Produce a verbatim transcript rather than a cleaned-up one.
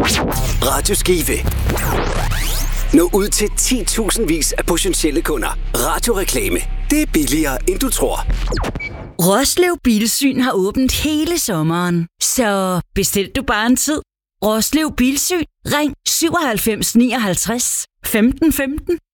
Radioskive. Nå ud til ti tusind vis af potentielle kunder. Radioreklame. Det er billigere, end du tror. Roslev Bilsyn har åbent hele sommeren. Så bestil du bare en tid. Roslev Bilsyn. Ring syvoghalvfems nioghalvtreds femten femten.